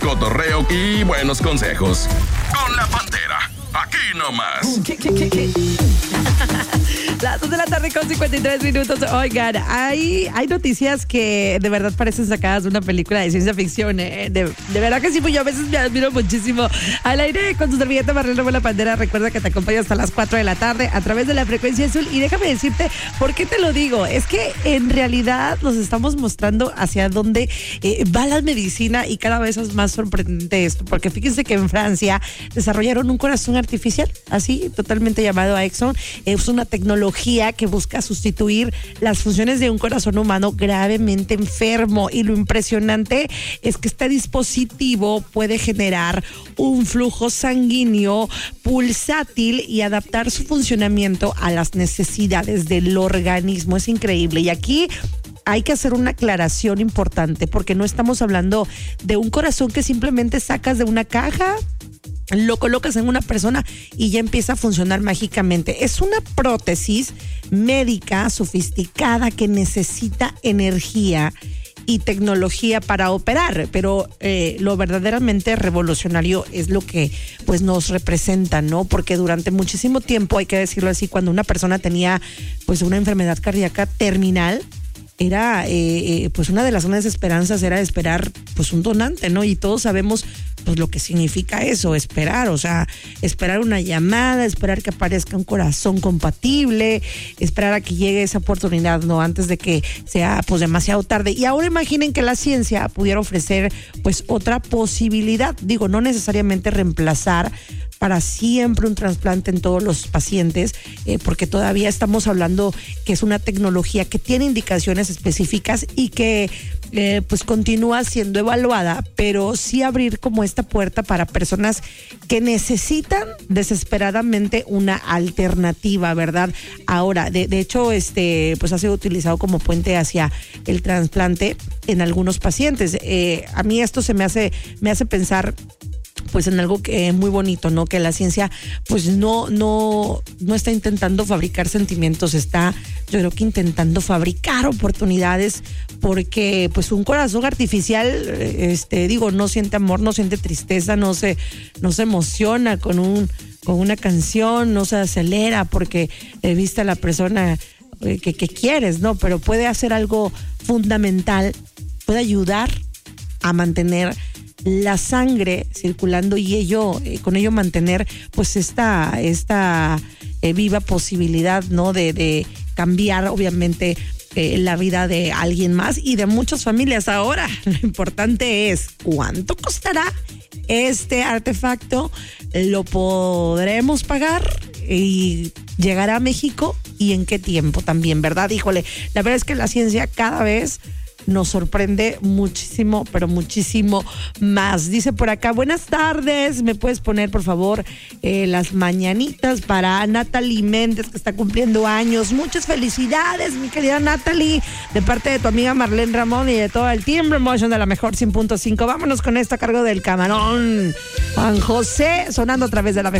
cotorreo y buenos consejos. Con la Pantera, aquí nomás. Las 2 de la tarde con 53 minutos. Oigan, hay noticias que de verdad parecen sacadas de una película de ciencia ficción. De verdad que sí, pues yo a veces me admiro muchísimo. Al aire con su servilleta Marlene Ramón La Pantera. Recuerda que te acompaña hasta las 4 de la tarde a través de la frecuencia azul. Y déjame decirte, ¿por qué te lo digo? Es que en realidad nos estamos mostrando hacia dónde va la medicina y cada vez es más sorprendente esto. Porque fíjense que en Francia desarrollaron un corazón artificial, así, totalmente llamado Axon. Es una tecnología que busca sustituir las funciones de un corazón humano gravemente enfermo, y lo impresionante es que este dispositivo puede generar un flujo sanguíneo pulsátil y adaptar su funcionamiento a las necesidades del organismo. Es increíble. Y aquí hay que hacer una aclaración importante, porque no estamos hablando de un corazón que simplemente sacas de una caja, lo colocas en una persona y ya empieza a funcionar mágicamente. Es una prótesis médica sofisticada que necesita energía y tecnología para operar, pero lo verdaderamente revolucionario es lo que pues nos representa, ¿no? Porque durante muchísimo tiempo, hay que decirlo así, cuando una persona tenía pues una enfermedad cardíaca terminal, era pues una de las grandes esperanzas era esperar pues un donante, ¿no? Y todos sabemos pues lo que significa eso, esperar, o sea, esperar una llamada, esperar que aparezca un corazón compatible, esperar a que llegue esa oportunidad, ¿no? Antes de que sea pues demasiado tarde. Y ahora imaginen que la ciencia pudiera ofrecer pues otra posibilidad, digo, no necesariamente reemplazar para siempre un trasplante en todos los pacientes, porque todavía estamos hablando que es una tecnología que tiene indicaciones específicas y que pues continúa siendo evaluada, pero sí abrir como esta puerta para personas que necesitan desesperadamente una alternativa, ¿verdad? Ahora, de hecho, pues ha sido utilizado como puente hacia el trasplante en algunos pacientes. A mí esto me hace pensar pues en algo que muy bonito, ¿no? Que la ciencia pues no está intentando fabricar sentimientos, está yo creo que intentando fabricar oportunidades, porque pues un corazón artificial, digo, no siente amor, no siente tristeza, no se emociona con una canción, no se acelera porque viste a la persona que quieres, ¿no? Pero puede hacer algo fundamental, puede ayudar a mantener la sangre circulando y con ello mantener pues esta viva posibilidad, ¿no? De cambiar obviamente la vida de alguien más y de muchas familias. Ahora, lo importante es ¿cuánto costará este artefacto? ¿Lo podremos pagar? ¿Y llegará a México? ¿Y en qué tiempo también, verdad? Híjole, la verdad es que la ciencia cada vez nos sorprende muchísimo, pero muchísimo más. Dice por acá, buenas tardes, ¿me puedes poner por favor las mañanitas para Natalie Méndez, que está cumpliendo años? Muchas felicidades, mi querida Natalie, de parte de tu amiga Marlene Ramón y de todo el Team Promotion de la mejor 100.5. Vámonos con esto a cargo del camarón Juan José, sonando a través de la mejor